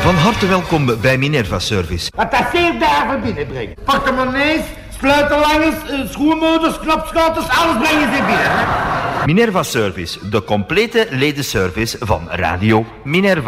Van harte welkom bij Minerva Service. Wat dat 7 dagen binnenbrengen. Portemonnees, sleutelhangers, schoenmotors, knopschouders, alles brengen ze binnen. Hè? Minerva Service, de complete ledenservice van Radio Minerva.